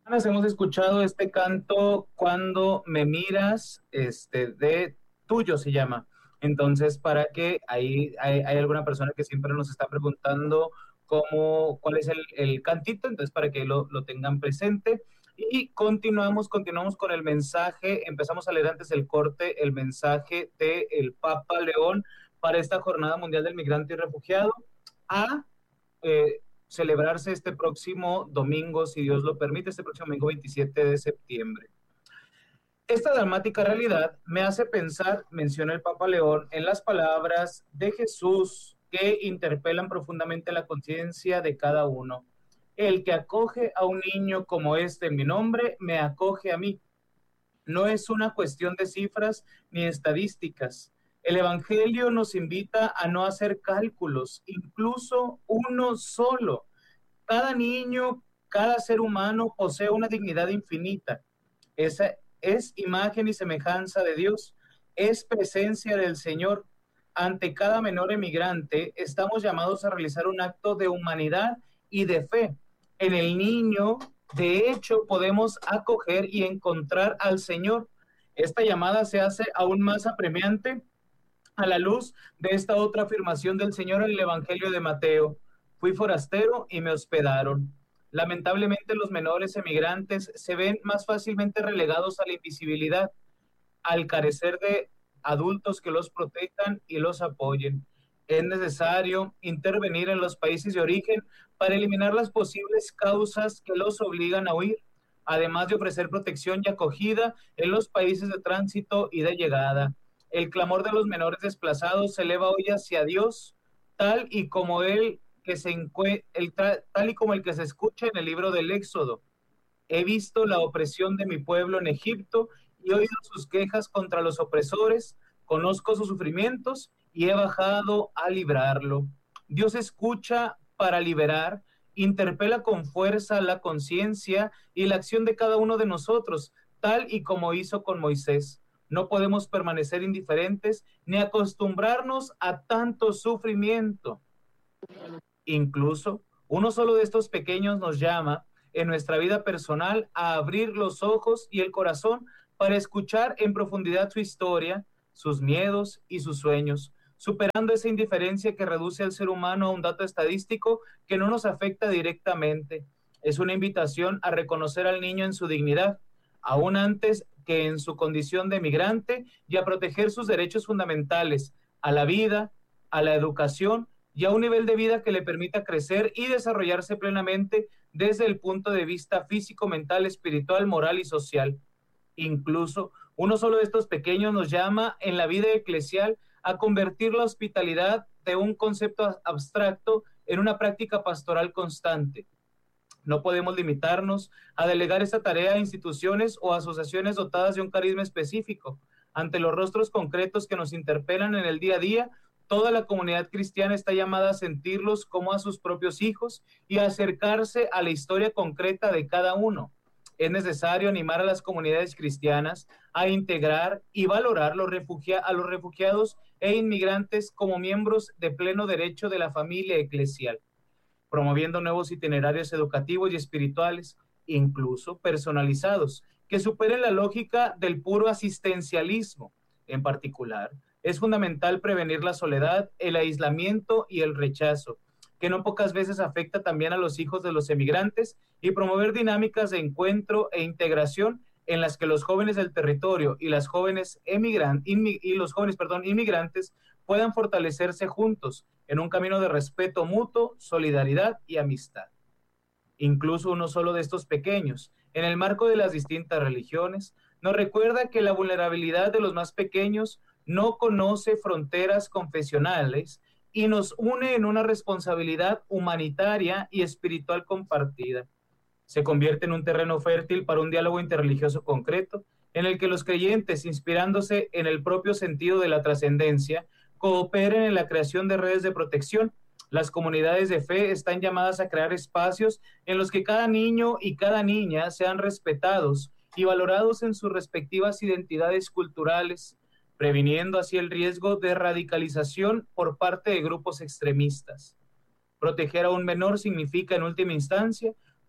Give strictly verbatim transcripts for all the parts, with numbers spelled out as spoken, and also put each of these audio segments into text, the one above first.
Hemos escuchado este canto Cuando me miras, este de Tuyo se llama. Entonces, para que ahí hay, hay alguna persona que siempre nos está preguntando cómo, cuál es el, el cantito, entonces para que lo, lo tengan presente. Y continuamos, continuamos con el mensaje. Empezamos a leer antes el corte, el mensaje de el Papa León para esta Jornada Mundial del Migrante y Refugiado. A eh, celebrarse este próximo domingo, si Dios lo permite, este próximo domingo veintisiete de septiembre. Esta dramática realidad me hace pensar, menciona el Papa León, en las palabras de Jesús que interpelan profundamente la conciencia de cada uno. El que acoge a un niño como este en mi nombre, me acoge a mí. No es una cuestión de cifras ni estadísticas. El Evangelio nos invita a no hacer cálculos, incluso uno solo. Cada niño, cada ser humano posee una dignidad infinita. Esa es imagen y semejanza de Dios, es presencia del Señor. Ante cada menor emigrante, estamos llamados a realizar un acto de humanidad y de fe. En el niño, de hecho, podemos acoger y encontrar al Señor. Esta llamada se hace aún más apremiante a la luz de esta otra afirmación del Señor en el Evangelio de Mateo. Fui forastero y me hospedaron. Lamentablemente los menores emigrantes se ven más fácilmente relegados a la invisibilidad, al carecer de adultos que los protejan y los apoyen. Es necesario intervenir en los países de origen para eliminar las posibles causas que los obligan a huir, además de ofrecer protección y acogida en los países de tránsito y de llegada. El clamor de los menores desplazados se eleva hoy hacia Dios, tal y como él que se encue- el tra- tal y como el que se escucha en el libro del Éxodo. He visto la opresión de mi pueblo en Egipto y he oído sus quejas contra los opresores, conozco sus sufrimientos y he bajado a librarlo. Dios escucha para liberar, interpela con fuerza la conciencia y la acción de cada uno de nosotros, tal y como hizo con Moisés. No podemos permanecer indiferentes ni acostumbrarnos a tanto sufrimiento. Incluso, uno solo de estos pequeños nos llama en nuestra vida personal a abrir los ojos y el corazón para escuchar en profundidad su historia, sus miedos y sus sueños, superando esa indiferencia que reduce al ser humano a un dato estadístico que no nos afecta directamente. Es una invitación a reconocer al niño en su dignidad, aún antes que en su condición de migrante, y a proteger sus derechos fundamentales a la vida, a la educación y a un nivel de vida que le permita crecer y desarrollarse plenamente desde el punto de vista físico, mental, espiritual, moral y social. Incluso uno solo de estos pequeños nos llama en la vida eclesial a convertir la hospitalidad de un concepto abstracto en una práctica pastoral constante. No podemos limitarnos a delegar esta tarea a instituciones o asociaciones dotadas de un carisma específico. Ante los rostros concretos que nos interpelan en el día a día, toda la comunidad cristiana está llamada a sentirlos como a sus propios hijos y a acercarse a la historia concreta de cada uno. Es necesario animar a las comunidades cristianas a integrar y valorar los refugia a los refugiados e inmigrantes como miembros de pleno derecho de la familia eclesial, promoviendo nuevos itinerarios educativos y espirituales, incluso personalizados, que superen la lógica del puro asistencialismo. En particular, es fundamental prevenir la soledad, el aislamiento y el rechazo, que no pocas veces afecta también a los hijos de los emigrantes, y promover dinámicas de encuentro e integración en las que los jóvenes del territorio y las jóvenes emigran, inmi, y los jóvenes, perdón, inmigrantes puedan fortalecerse juntos en un camino de respeto mutuo, solidaridad y amistad. Incluso uno solo de estos pequeños, en el marco de las distintas religiones, nos recuerda que la vulnerabilidad de los más pequeños no conoce fronteras confesionales y nos une en una responsabilidad humanitaria y espiritual compartida. Se convierte en un terreno fértil para un diálogo interreligioso concreto, en el que los creyentes, inspirándose en el propio sentido de la trascendencia, cooperen en la creación de redes de protección. Las comunidades de fe están llamadas a crear espacios en los que cada niño y cada niña sean respetados y valorados en sus respectivas identidades culturales, previniendo así el riesgo de radicalización por parte de grupos extremistas. Proteger a un menor significa, en última instancia,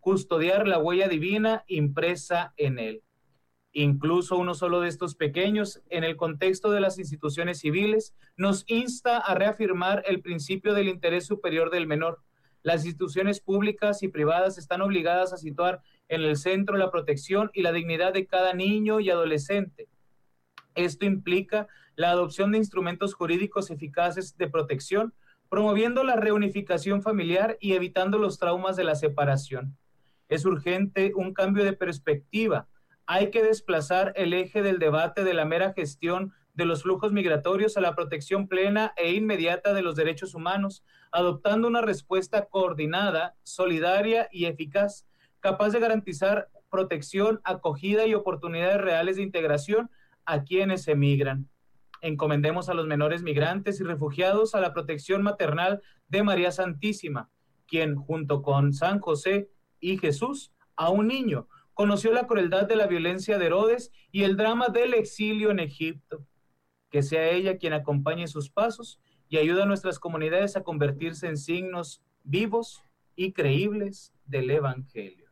custodiar la huella divina impresa en él. Incluso uno solo de estos pequeños, en el contexto de las instituciones civiles, nos insta a reafirmar el principio del interés superior del menor. Las instituciones públicas y privadas están obligadas a situar en el centro la protección y la dignidad de cada niño y adolescente. Esto implica la adopción de instrumentos jurídicos eficaces de protección, promoviendo la reunificación familiar y evitando los traumas de la separación. Es urgente un cambio de perspectiva. Hay que desplazar el eje del debate de la mera gestión de los flujos migratorios a la protección plena e inmediata de los derechos humanos, adoptando una respuesta coordinada, solidaria y eficaz, capaz de garantizar protección, acogida y oportunidades reales de integración a quienes emigran. Encomendemos a los menores migrantes y refugiados a la protección maternal de María Santísima, quien junto con San José y Jesús, a un niño, conoció la crueldad de la violencia de Herodes y el drama del exilio en Egipto. Que sea ella quien acompañe sus pasos y ayude a nuestras comunidades a convertirse en signos vivos y creíbles del Evangelio.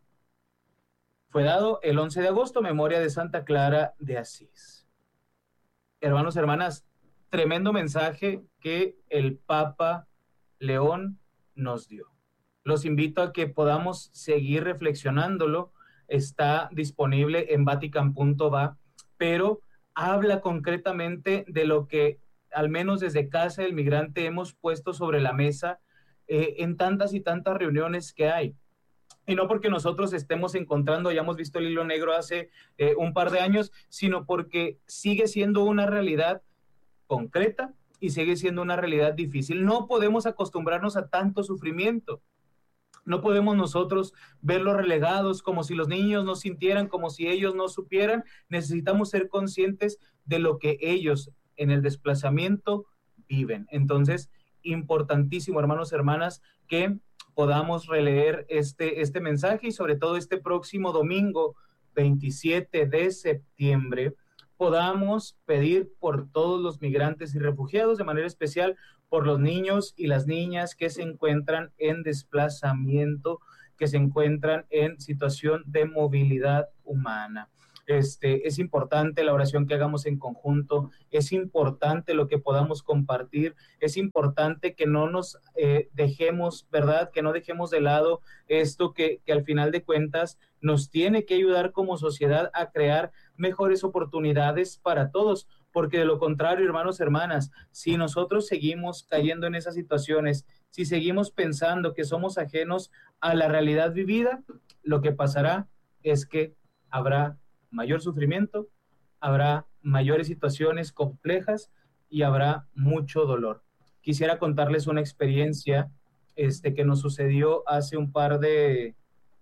Fue dado el once de agosto, memoria de Santa Clara de Asís. Hermanos, hermanas, tremendo mensaje que el Papa León nos dio. Los invito a que podamos seguir reflexionándolo. Está disponible en vatican punto va, pero habla concretamente de lo que, al menos desde Casa del Migrante, hemos puesto sobre la mesa eh, en tantas y tantas reuniones que hay. Y no porque nosotros estemos encontrando, ya hemos visto el hilo negro hace eh, un par de años, sino porque sigue siendo una realidad concreta y sigue siendo una realidad difícil. No podemos acostumbrarnos a tanto sufrimiento. No podemos nosotros verlos relegados como si los niños no sintieran, como si ellos no supieran. Necesitamos ser conscientes de lo que ellos en el desplazamiento viven. Entonces, importantísimo, hermanos, hermanas, que podamos releer este, este mensaje y sobre todo este próximo domingo, veintisiete de septiembre, podamos pedir por todos los migrantes y refugiados, de manera especial por los niños y las niñas que se encuentran en desplazamiento, que se encuentran en situación de movilidad humana. Este, es importante la oración que hagamos en conjunto, es importante lo que podamos compartir, es importante que no nos eh, dejemos, ¿verdad? Que no dejemos de lado esto que, que al final de cuentas nos tiene que ayudar como sociedad a crear mejores oportunidades para todos, porque de lo contrario, hermanos, hermanas, si nosotros seguimos cayendo en esas situaciones, si seguimos pensando que somos ajenos a la realidad vivida, lo que pasará es que habrá mayor sufrimiento, habrá mayores situaciones complejas y habrá mucho dolor. Quisiera contarles una experiencia este, que nos sucedió hace un par de,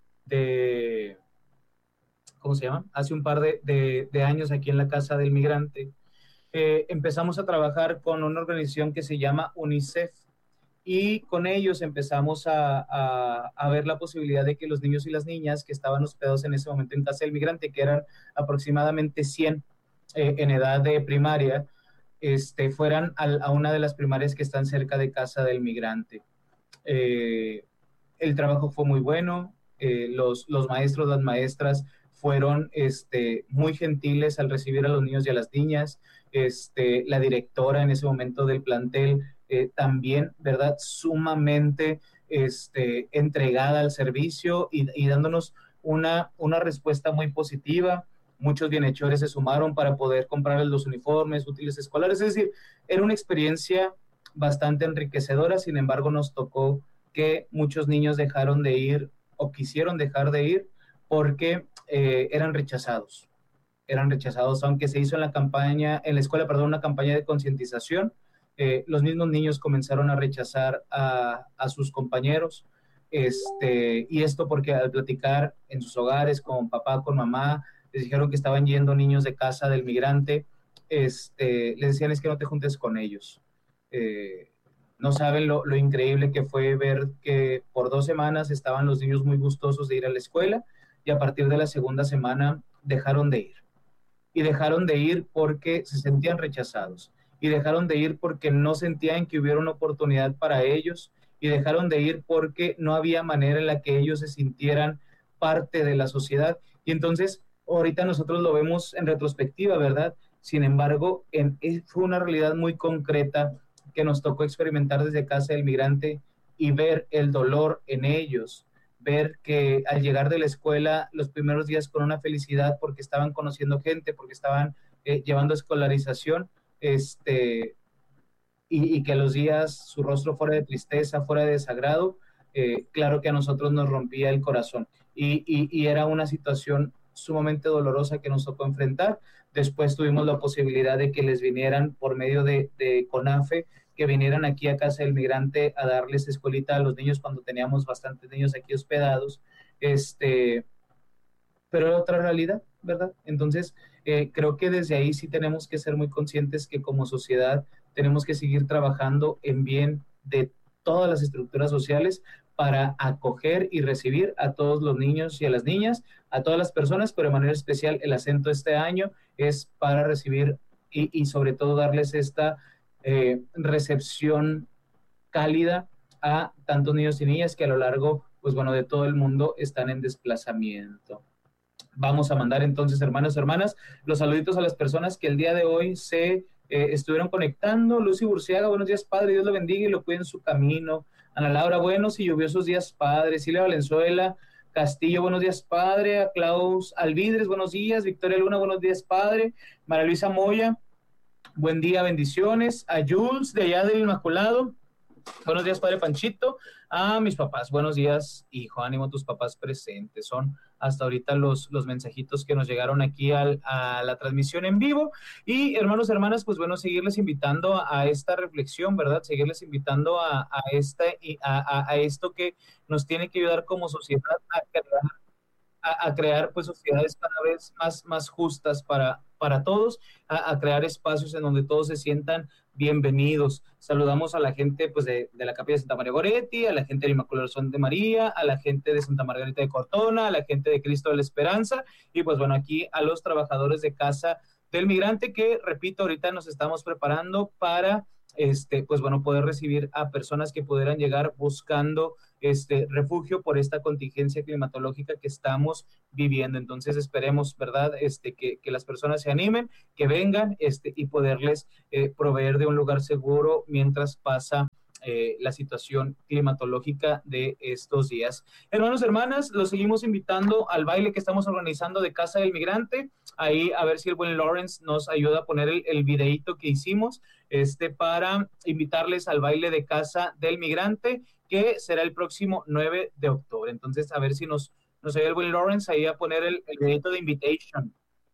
de ¿cómo se llama? Hace un par de, de, de años aquí en la Casa del Migrante. Eh, empezamos a trabajar con una organización que se llama UNICEF y con ellos empezamos a, a, a ver la posibilidad de que los niños y las niñas que estaban hospedados en ese momento en Casa del Migrante, que eran aproximadamente cien eh, en edad de primaria, este, fueran a, a una de las primarias que están cerca de Casa del Migrante. Eh, el trabajo fue muy bueno, eh, los, los maestros, las maestras fueron este, muy gentiles al recibir a los niños y a las niñas. Este, la directora en ese momento del plantel eh, también, ¿verdad? Sumamente este, entregada al servicio y, y dándonos una, una respuesta muy positiva. Muchos bienhechores se sumaron para poder comprarles los uniformes, útiles escolares. Es decir, era una experiencia bastante enriquecedora. Sin embargo, nos tocó que muchos niños dejaron de ir o quisieron dejar de ir porque eh, eran rechazados. Eran rechazados, aunque se hizo en la campaña, en la escuela, perdón, una campaña de concientización, eh, los mismos niños comenzaron a rechazar a, a sus compañeros, este, y esto porque al platicar en sus hogares con papá, con mamá, les dijeron que estaban yendo niños de Casa del Migrante, este, les decían es que no te juntes con ellos. Eh, no saben lo, lo increíble que fue ver que por dos semanas estaban los niños muy gustosos de ir a la escuela y a partir de la segunda semana dejaron de ir. Y dejaron de ir porque se sentían rechazados. Y dejaron de ir porque no sentían que hubiera una oportunidad para ellos. Y dejaron de ir porque no había manera en la que ellos se sintieran parte de la sociedad. Y entonces, ahorita nosotros lo vemos en retrospectiva, ¿verdad? Sin embargo, en, fue una realidad muy concreta que nos tocó experimentar desde Casa del Migrante y ver el dolor en ellos, ver que al llegar de la escuela los primeros días con una felicidad porque estaban conociendo gente, porque estaban eh, llevando escolarización, este, y, y que los días su rostro fuera de tristeza, fuera de desagrado, eh, claro que a nosotros nos rompía el corazón y, y, y era una situación sumamente dolorosa que nos tocó enfrentar. Después tuvimos la posibilidad de que les vinieran por medio de, de CONAFE, que vinieran aquí a Casa del Migrante a darles escuelita a los niños cuando teníamos bastantes niños aquí hospedados, este, pero era otra realidad, ¿verdad? Entonces, eh, creo que desde ahí sí tenemos que ser muy conscientes que como sociedad tenemos que seguir trabajando en bien de todas las estructuras sociales para acoger y recibir a todos los niños y a las niñas, a todas las personas, pero de manera especial el acento este año es para recibir y, y sobre todo darles esta eh, recepción cálida a tantos niños y niñas que a lo largo, pues bueno, de todo el mundo están en desplazamiento. Vamos a mandar entonces, hermanos y hermanas, los saluditos a las personas que el día de hoy se eh, estuvieron conectando. Lucy Burciaga, buenos días, Padre, Dios lo bendiga y lo cuide en su camino. Ana Laura, buenos y lluviosos días, Padre. Silvia Valenzuela Castillo, buenos días, Padre. A Klaus Alvidres, buenos días. Victoria Luna, buenos días, Padre. María Luisa Moya, buen día, bendiciones. A Jules, de allá del Inmaculado, buenos días, Padre Panchito. A mis papás, buenos días, hijo, ánimo, tus papás presentes. Son hasta ahorita los, los mensajitos que nos llegaron aquí al, a la transmisión en vivo. Y hermanos, hermanas, pues bueno, seguirles invitando a, a esta reflexión, ¿verdad? Seguirles invitando a, a, este, a, a, a esto que nos tiene que ayudar como sociedad a crear, a, a crear pues sociedades cada vez más, más justas para, para todos, a, a crear espacios en donde todos se sientan bienvenidos. Saludamos a la gente pues de, de la Capilla de Santa María Goretti, a la gente del Inmaculado Corazón de María, a la gente de Santa Margarita de Cortona, a la gente de Cristo de la Esperanza y pues bueno, aquí a los trabajadores de Casa del Migrante que, repito, ahorita nos estamos preparando para este, pues bueno, poder recibir a personas que pudieran llegar buscando este refugio por esta contingencia climatológica que estamos viviendo. Entonces esperemos, ¿verdad? Este, que, que las personas se animen, que vengan este, y poderles eh, proveer de un lugar seguro mientras pasa eh, la situación climatológica de estos días. Hermanos, hermanas, los seguimos invitando al baile que estamos organizando de Casa del Migrante. Ahí a ver si el buen Lawrence nos ayuda a poner el, el videíto que hicimos este, para invitarles al baile de Casa del Migrante, que será el próximo nueve de octubre. Entonces, a ver si nos, nos ayuda el buen Lawrence ahí a poner el, el videito de invitation.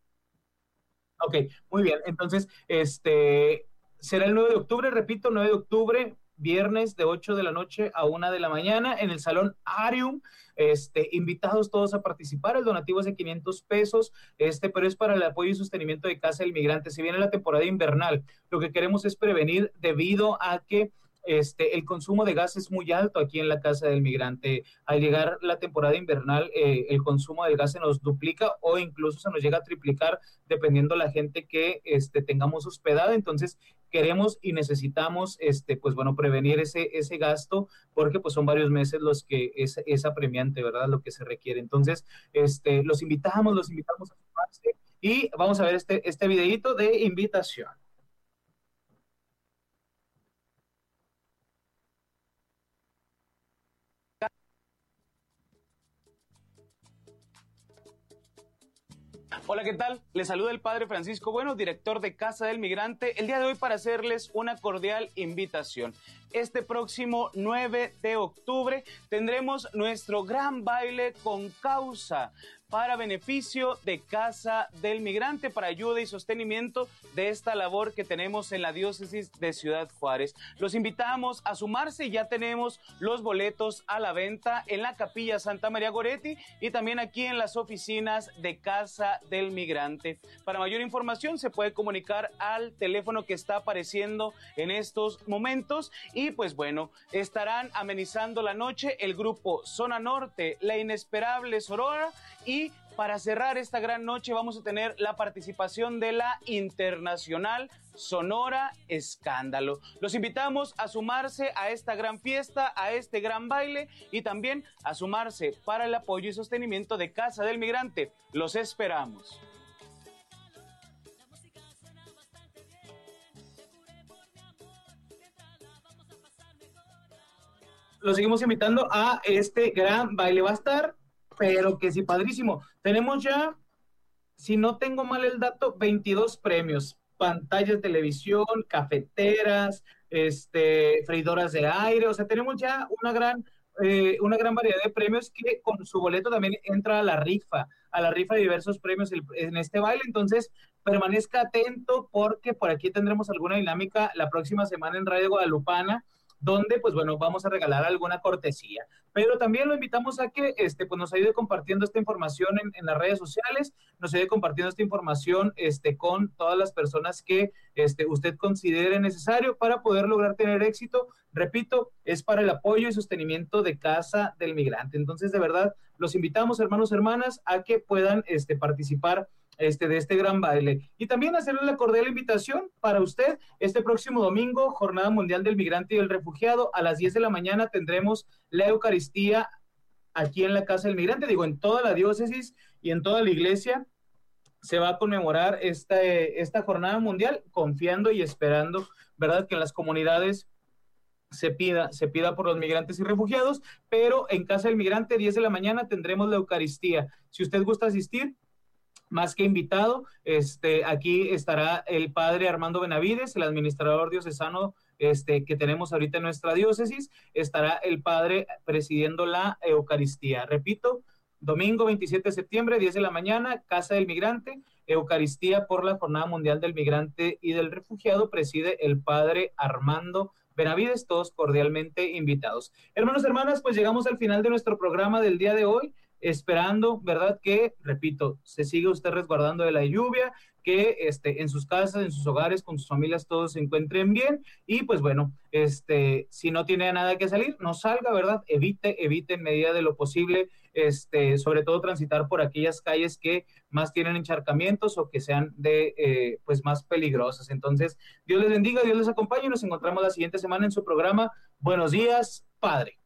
Ok, muy bien. Entonces, este, será el nueve de octubre, repito, nueve de octubre, viernes de ocho de la noche a una de la mañana en el Salón Arium. Este, invitados todos a participar, el donativo es de quinientos pesos, este, pero es para el apoyo y sostenimiento de Casa del Migrante. Si viene la temporada invernal, lo que queremos es prevenir debido a que Este, el consumo de gas es muy alto aquí en la Casa del Migrante. Al llegar la temporada invernal, eh, el consumo del gas se nos duplica o incluso se nos llega a triplicar dependiendo la gente que este, tengamos hospedada. Entonces, queremos y necesitamos, este, pues bueno, prevenir ese, ese gasto porque pues son varios meses los que es, es apremiante, ¿verdad? Lo que se requiere. Entonces, este, los invitamos, los invitamos a sumarse y vamos a ver este, este videíto de invitación. Hola, ¿qué tal? Les saluda el Padre Francisco Bueno, director de Casa del Migrante, el día de hoy para hacerles una cordial invitación. Este próximo nueve de octubre tendremos nuestro gran baile con causa para beneficio de Casa del Migrante, para ayuda y sostenimiento de esta labor que tenemos en la diócesis de Ciudad Juárez. Los invitamos a sumarse, ya tenemos los boletos a la venta en la Capilla Santa María Goretti y también aquí en las oficinas de Casa del Migrante. Para mayor información se puede comunicar al teléfono que está apareciendo en estos momentos y pues bueno, estarán amenizando la noche el grupo Zona Norte, La Inesperable Sorora y Para cerrar esta gran noche vamos a tener la participación de la Internacional Sonora Escándalo. Los invitamos a sumarse a esta gran fiesta, a este gran baile y también a sumarse para el apoyo y sostenimiento de Casa del Migrante. Los esperamos. Los seguimos invitando a este gran baile. Va a estar, pero que sí, padrísimo. Tenemos ya, si no tengo mal el dato, veintidós premios. Pantallas de televisión, cafeteras, este, freidoras de aire. O sea, tenemos ya una gran, eh, una gran variedad de premios que con su boleto también entra a la rifa, a la rifa de diversos premios en este baile. Entonces, permanezca atento porque por aquí tendremos alguna dinámica la próxima semana en Radio Guadalupana, donde, pues bueno, vamos a regalar alguna cortesía. Pero también lo invitamos a que este, pues, nos ayude compartiendo esta información en, en las redes sociales, nos ayude compartiendo esta información este, con todas las personas que este, usted considere necesario para poder lograr tener éxito. Repito, es para el apoyo y sostenimiento de Casa del Migrante. Entonces, de verdad, los invitamos, hermanos, hermanas, a que puedan este, participar Este, de este gran baile. Y también hacerle la cordial invitación para usted este próximo domingo, Jornada Mundial del Migrante y del Refugiado. A las diez de la mañana tendremos la Eucaristía aquí en la Casa del Migrante, digo, en toda la diócesis y en toda la iglesia se va a conmemorar esta, esta Jornada Mundial, confiando y esperando, ¿verdad?, que en las comunidades se pida, se pida por los migrantes y refugiados, pero en Casa del Migrante, diez de la mañana, tendremos la Eucaristía. Si usted gusta asistir, más que invitado, este, aquí estará el padre Armando Benavides, el administrador diocesano este, que tenemos ahorita en nuestra diócesis, estará el padre presidiendo la Eucaristía. Repito, domingo veintisiete de septiembre, diez de la mañana, Casa del Migrante, Eucaristía por la Jornada Mundial del Migrante y del Refugiado, preside el padre Armando Benavides, todos cordialmente invitados. Hermanos, hermanas, pues llegamos al final de nuestro programa del día de hoy, esperando, ¿verdad?, que, repito, se siga usted resguardando de la lluvia, que este, en sus casas, en sus hogares, con sus familias, todos se encuentren bien, y pues bueno, este, si no tiene nada que salir, no salga, ¿verdad?, evite, evite en medida de lo posible, este, sobre todo transitar por aquellas calles que más tienen encharcamientos o que sean de, eh, pues más peligrosas. Entonces, Dios les bendiga, Dios les acompañe, y nos encontramos la siguiente semana en su programa Buenos Días, Padre.